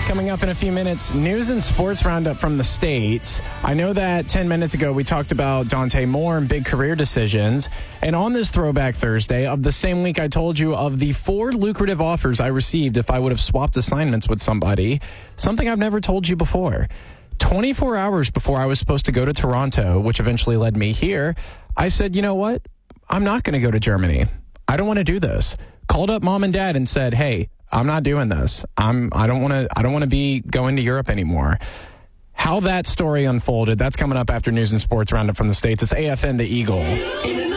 Coming up in a few minutes, news and sports roundup from the States. I know that 10 minutes ago we talked about Dante Moore and big career decisions. And on this Throwback Thursday of the same week, I told you of the 4 lucrative offers I received if I would have swapped assignments with somebody. Something I've never told you before. 24 hours before I was supposed to go to Toronto, which eventually led me here, I said, you know what? I'm not going to go to Germany. I don't want to do this. Called up mom and dad and said, hey, I'm not doing this. I don't want to be going to Europe anymore. How that story unfolded, that's coming up after news and sports roundup from the States. It's AFN The Eagle.